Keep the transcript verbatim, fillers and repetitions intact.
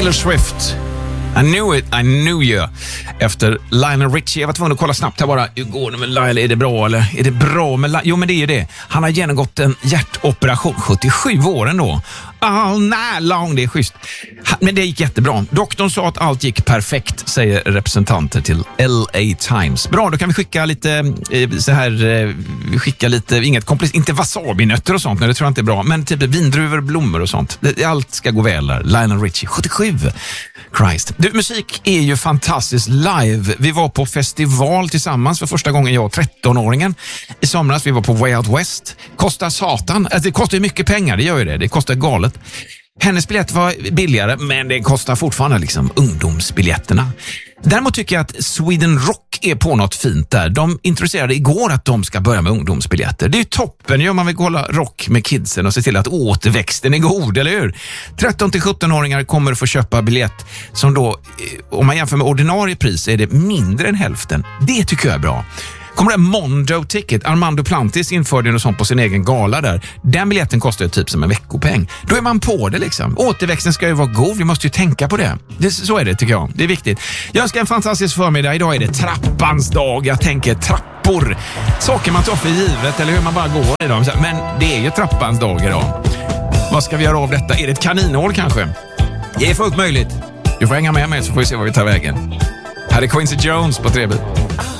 Taylor Swift. I knew it, I knew you. Efter Lionel Richie. Jag var tvungen att kolla snabbt här bara. Hur går det med Lionel? Är det bra eller? Är det bra med Lionel? Jo, men det är ju det. Han har genomgått en hjärtoperation. sjuttiosju år ändå. All night long, det är schysst. Men det gick jättebra. Doktorn sa att allt gick perfekt, säger representanter till L A Times. Bra, då kan vi skicka lite så här, vi skickar lite, inget komplex, inte wasabi-nötter och sånt, det tror jag inte är bra, men typ vindruvor, blommor och sånt. Allt ska gå väl där. Lionel Richie, sjuttiosju. Christ. Du, musik är ju fantastiskt live. Vi var på festival tillsammans för första gången, jag och tretton-åringen. I somras, vi var på Way Out West. Kostar satan. Alltså, det kostar ju mycket pengar, det gör ju det. Det kostar galet. Hennes biljett var billigare, men det kostar fortfarande liksom ungdomsbiljetterna. Däremot tycker jag att Sweden Rock är på något fint där. De introducerade igår att de ska börja med ungdomsbiljetter. Det är ju toppen, gör man vill kolla rock med kidsen och se till att återväxten är god, eller hur? tretton till sjutton-åringar kommer att få köpa biljett som då, om man jämför med ordinarie pris, är det mindre än hälften. Det tycker jag är bra. Kommer det Mondo Ticket? Armando Plantis införde något sånt på sin egen gala där. Den biljetten kostar ju typ som en veckopeng. Då är man på det liksom. Återväxten ska ju vara god. Vi måste ju tänka på det. det. Så är det, tycker jag. Det är viktigt. Jag önskar en fantastisk förmiddag. Idag är det trappans dag. Jag tänker trappor. Saker man tar för givet eller hur man bara går i dem. Men det är ju trappans dag idag. Vad ska vi göra av detta? Är det ett kaninhål kanske? Det är fullt möjligt. Du får hänga med mig så får vi se vad vi tar vägen. Här är Quincy Jones på Trebet.